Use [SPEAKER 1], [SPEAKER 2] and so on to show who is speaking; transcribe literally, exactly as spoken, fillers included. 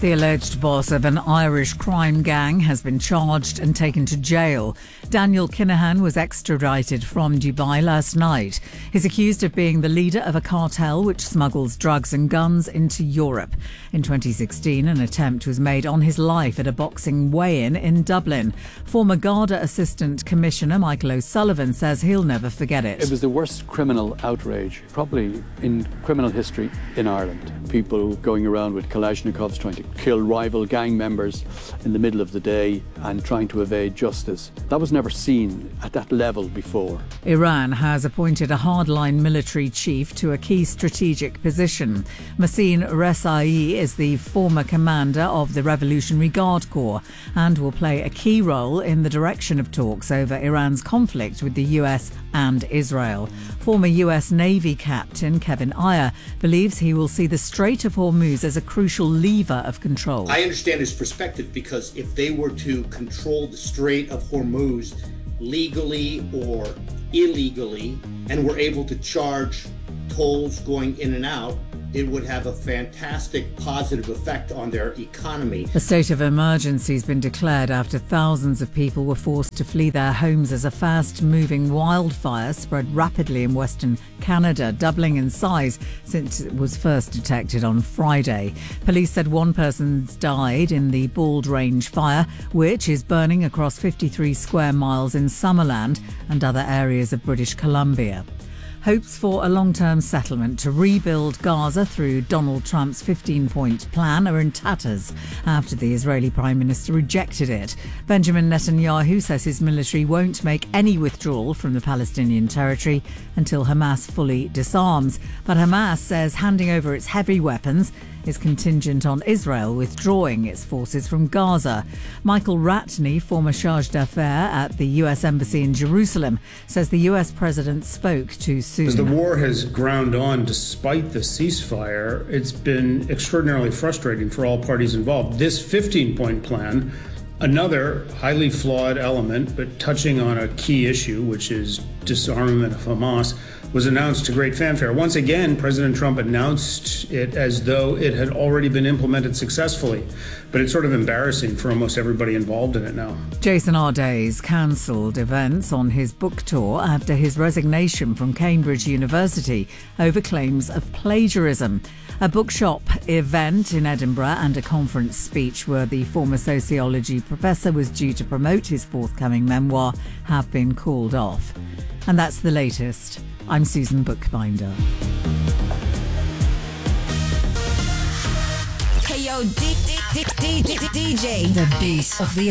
[SPEAKER 1] The alleged boss of an Irish crime gang has been charged and taken to jail. Daniel Kinahan was extradited from Dubai last night. He's accused of being the leader of a cartel which smuggles drugs and guns into Europe. In twenty sixteen, an attempt was made on his life at a boxing weigh-in in Dublin. Former Garda Assistant Commissioner Michael O'Sullivan says he'll never forget it.
[SPEAKER 2] It was the worst criminal outrage, probably in criminal history in Ireland. People going around with Kalashnikovs trying to kill rival gang members in the middle of the day and trying to evade justice. That was never seen at that level before.
[SPEAKER 1] Iran has appointed a hardline military chief to a key strategic position. Mohsen Rezaei is the former commander of the Revolutionary Guard Corps and will play a key role in the direction of talks over Iran's conflict with the U S and Israel. Former U S Navy captain Kevin Eyre believes he will see the Strait of Hormuz as a crucial lever of control.
[SPEAKER 3] I understand his perspective because if they were to control the Strait of Hormuz legally or illegally and were able to charge tolls going in and out, it would have a fantastic positive effect on their economy.
[SPEAKER 1] A state of emergency has been declared after thousands of people were forced to flee their homes as a fast-moving wildfire spread rapidly in Western Canada, doubling in size since it was first detected on Friday. Police said one person's died in the Bald Range fire, which is burning across fifty-three square miles in Summerland and other areas of British Columbia. Hopes for a long-term settlement to rebuild Gaza through Donald Trump's fifteen-point plan are in tatters after the Israeli Prime Minister rejected it. Benjamin Netanyahu says his military won't make any withdrawal from the Palestinian territory until Hamas fully disarms. But Hamas says handing over its heavy weapons is contingent on Israel withdrawing its forces from Gaza. Michael Ratney, former charge d'affaires at the U S Embassy in Jerusalem, says the U S president spoke too soon.
[SPEAKER 4] As the war has ground on despite the ceasefire, it's been extraordinarily frustrating for all parties involved. This fifteen-point plan, another highly flawed element, but touching on a key issue, which is disarmament of Hamas, was announced to great fanfare. Once again, President Trump announced it as though it had already been implemented successfully. But it's sort of embarrassing for almost everybody involved in it now.
[SPEAKER 1] Jason Ardays cancelled events on his book tour after his resignation from Cambridge University over claims of plagiarism. A bookshop event in Edinburgh and a conference speech where the former sociology professor was due to promote his forthcoming memoir have been called off. And that's the latest. I'm Susan Bookbinder.
[SPEAKER 5] Hey yo, D- D- D- D- D- DJ, the beast of the